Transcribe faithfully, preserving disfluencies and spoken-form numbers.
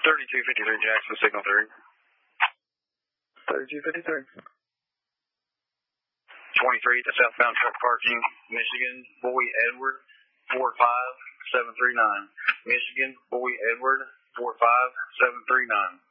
thirty-two fifty-three Jackson, signal three. thirty-two fifty-three. twenty-three to southbound truck parking, Michigan, Boy Edward, four five seven three nine. Michigan, Boy Edward, four five seven three nine.